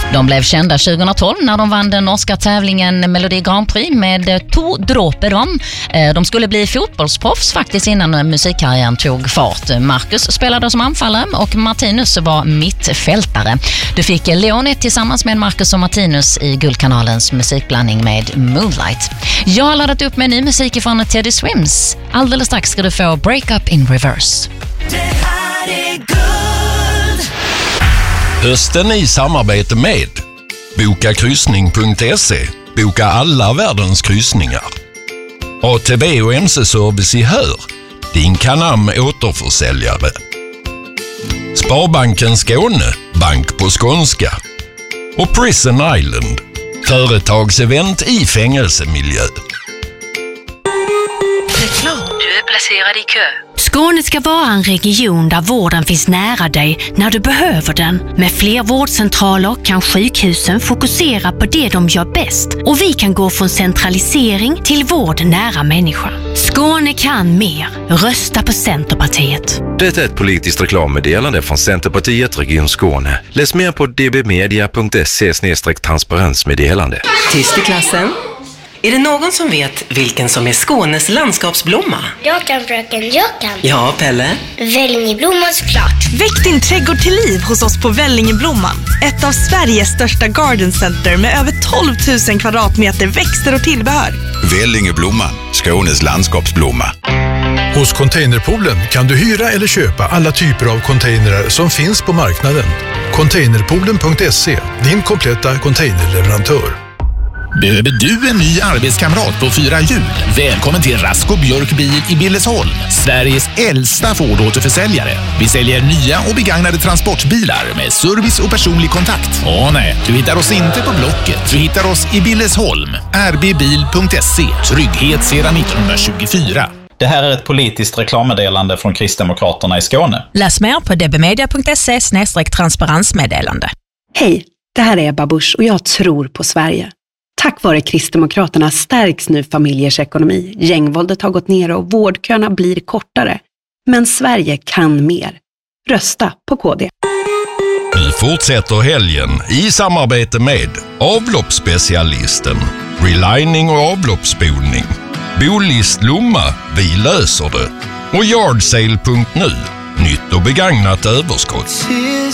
De blev kända 2012 när de vann den norska tävlingen Melodi Grand Prix med To dråper om. De skulle bli fotbollsproffs faktiskt innan musikkarriären tog fart. Marcus spelade som anfallare och Martinus var mittfältare. Du fick Leonie tillsammans med Marcus och Martinus i Guldkanalens musikblandning med Moonlight. Jag har laddat upp med ny musik från Teddy Swims. Alldeles strax ska du få Break Up in Reverse. Det här är guld. Hösten i samarbete med Bokakryssning.se. Boka alla världens kryssningar. ATB och MC-service i Hör. Din Canam återförsäljare. Sparbanken Skåne. Bank på skånska. Och Prison Island. Företagsevent i fängelsemiljö. Reklam. Du är placerad i kö. Skåne ska vara en region där vården finns nära dig när du behöver den. Med fler vårdcentraler kan sjukhusen fokusera på det de gör bäst och vi kan gå från centralisering till vård nära människan. Skåne kan mer. Rösta på Centerpartiet. Det är ett politiskt reklammeddelande från Centerpartiet Region Skåne. Läs mer på dbmedia.se/transparensmeddelande. Tyst i klassen. Är det någon som vet vilken som är Skånes landskapsblomma? Jag kan, fröken, jag kan. Ja, Pelle? Vällingeblomman såklart. Väck din trädgård till liv hos oss på Vällingeblomman. Ett av Sveriges största garden center med över 12 000 kvadratmeter växter och tillbehör. Vällingeblomman, Skånes landskapsblomma. Hos Containerpoolen kan du hyra eller köpa alla typer av containrar som finns på marknaden. Containerpoolen.se, din kompletta containerleverantör. Behöver du en ny arbetskamrat på 4 hjul? Välkommen till Rasko Björk Bil i Billesholm, Sveriges äldsta Ford-återförsäljare. Vi säljer nya och begagnade transportbilar med service och personlig kontakt. Nej, du hittar oss inte på Blocket. Du hittar oss i Billesholm. rbbil.se. Trygghet sedan 1924. Det här är ett politiskt reklammeddelande från Kristdemokraterna i Skåne. Läs mer på dbmedia.se/transparensmeddelande. Hej, det här är Ebba Busch och jag tror på Sverige. Tack vare Kristdemokraterna stärks nu familjers ekonomi. Gängvåldet har gått ner och vårdköerna blir kortare. Men Sverige kan mer. Rösta på KD. Nu fortsätter helgen i samarbete med avloppsspecialisten, relining och avloppsspolning, Bolist Lomma, vi löser det, och Yardsale.nu, nytt och begagnat överskott.